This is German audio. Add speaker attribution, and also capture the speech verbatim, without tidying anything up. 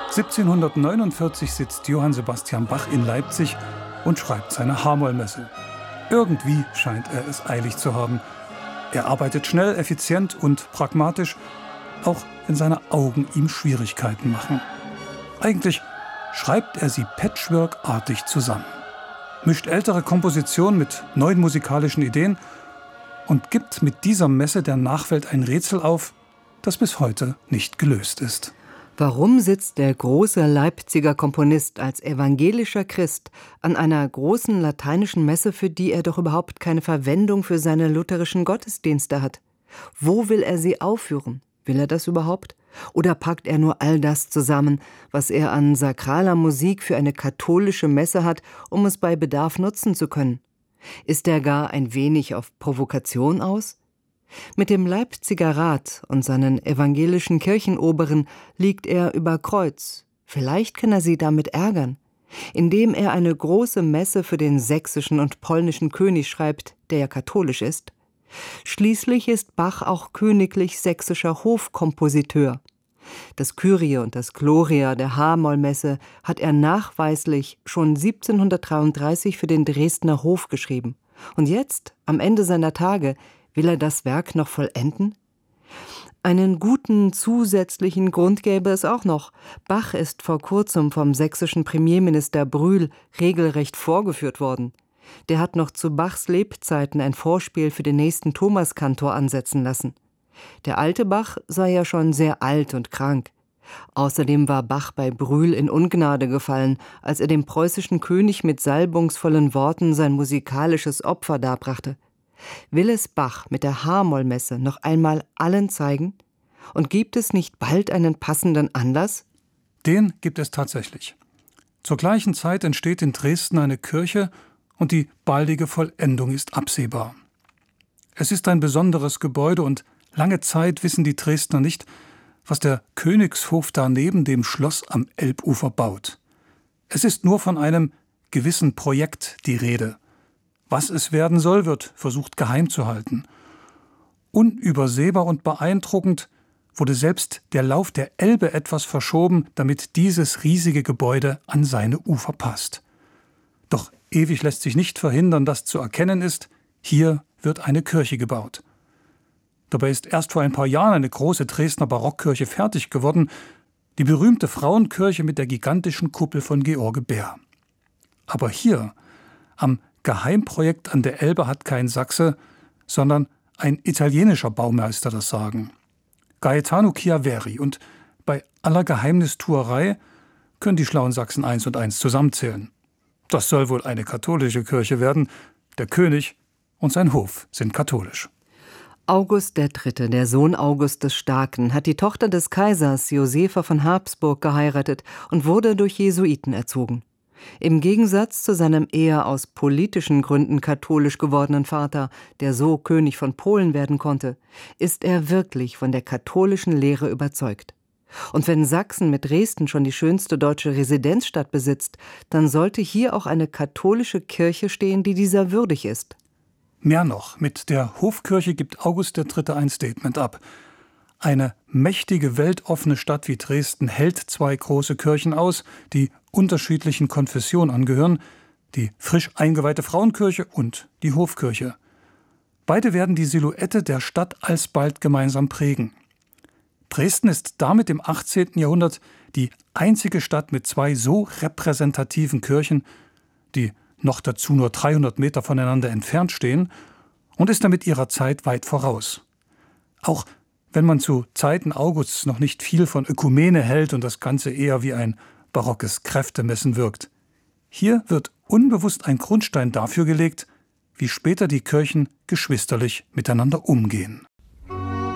Speaker 1: siebzehnhundertneunundvierzig sitzt Johann Sebastian Bach in Leipzig und schreibt seine H-Moll-Messe. Irgendwie scheint er es eilig zu haben. Er arbeitet schnell, effizient und pragmatisch, auch wenn seine Augen ihm Schwierigkeiten machen. Eigentlich schreibt er sie patchworkartig zusammen, mischt ältere Kompositionen mit neuen musikalischen Ideen und gibt mit dieser Messe der Nachwelt ein Rätsel auf, das bis heute nicht gelöst ist.
Speaker 2: Warum sitzt der große Leipziger Komponist als evangelischer Christ an einer großen lateinischen Messe, für die er doch überhaupt keine Verwendung für seine lutherischen Gottesdienste hat? Wo will er sie aufführen? Will er das überhaupt? Oder packt er nur all das zusammen, was er an sakraler Musik für eine katholische Messe hat, um es bei Bedarf nutzen zu können? Ist er gar ein wenig auf Provokation aus? Mit dem Leipziger Rat und seinen evangelischen Kirchenoberen liegt er über Kreuz. Vielleicht kann er sie damit ärgern, indem er eine große Messe für den sächsischen und polnischen König schreibt, der ja katholisch ist. Schließlich ist Bach auch königlich sächsischer Hofkompositeur. Das Kyrie und das Gloria der H-Moll-Messe hat er nachweislich schon siebzehnhundertdreiunddreißig für den Dresdner Hof geschrieben. Und jetzt, am Ende seiner Tage, will er das Werk noch vollenden? Einen guten zusätzlichen Grund gäbe es auch noch. Bach ist vor kurzem vom sächsischen Premierminister Brühl regelrecht vorgeführt worden. Der hat noch zu Bachs Lebzeiten ein Vorspiel für den nächsten Thomaskantor ansetzen lassen. Der alte Bach sei ja schon sehr alt und krank. Außerdem war Bach bei Brühl in Ungnade gefallen, als er dem preußischen König mit salbungsvollen Worten sein musikalisches Opfer darbrachte. Will es Bach mit der H-Moll-Messe noch einmal allen zeigen? Und gibt es nicht bald einen passenden Anlass?
Speaker 1: Den gibt es tatsächlich. Zur gleichen Zeit entsteht in Dresden eine Kirche und die baldige Vollendung ist absehbar. Es ist ein besonderes Gebäude und lange Zeit wissen die Dresdner nicht, was der Königshof da neben dem Schloss am Elbufer baut. Es ist nur von einem gewissen Projekt die Rede. Was es werden soll, wird versucht geheim zu halten. Unübersehbar und beeindruckend wurde selbst der Lauf der Elbe etwas verschoben, damit dieses riesige Gebäude an seine Ufer passt. Doch ewig lässt sich nicht verhindern, dass zu erkennen ist, hier wird eine Kirche gebaut. Dabei ist erst vor ein paar Jahren eine große Dresdner Barockkirche fertig geworden, die berühmte Frauenkirche mit der gigantischen Kuppel von George Bär. Aber hier, am Geheimprojekt an der Elbe, hat kein Sachse, sondern ein italienischer Baumeister das Sagen. Gaetano Chiaveri. Und bei aller Geheimnistuerei können die schlauen Sachsen eins und eins zusammenzählen. Das soll wohl eine katholische Kirche werden. Der König und sein Hof sind katholisch.
Speaker 2: August der Dritte, der Sohn August des Starken, hat die Tochter des Kaisers Josepha von Habsburg geheiratet und wurde durch Jesuiten erzogen. Im Gegensatz zu seinem eher aus politischen Gründen katholisch gewordenen Vater, der so König von Polen werden konnte, ist er wirklich von der katholischen Lehre überzeugt. Und wenn Sachsen mit Dresden schon die schönste deutsche Residenzstadt besitzt, dann sollte hier auch eine katholische Kirche stehen, die dieser würdig ist.
Speaker 1: Mehr noch, mit der Hofkirche gibt August der Dritte ein Statement ab. Eine mächtige, weltoffene Stadt wie Dresden hält zwei große Kirchen aus, die unterschiedlichen Konfessionen angehören, die frisch eingeweihte Frauenkirche und die Hofkirche. Beide werden die Silhouette der Stadt alsbald gemeinsam prägen. Dresden ist damit im achtzehnten Jahrhundert die einzige Stadt mit zwei so repräsentativen Kirchen, die noch dazu nur dreihundert Meter voneinander entfernt stehen, und ist damit ihrer Zeit weit voraus. Auch wenn man zu Zeiten Augusts noch nicht viel von Ökumene hält und das Ganze eher wie ein barockes Kräftemessen wirkt. Hier wird unbewusst ein Grundstein dafür gelegt, wie später die Kirchen geschwisterlich miteinander umgehen.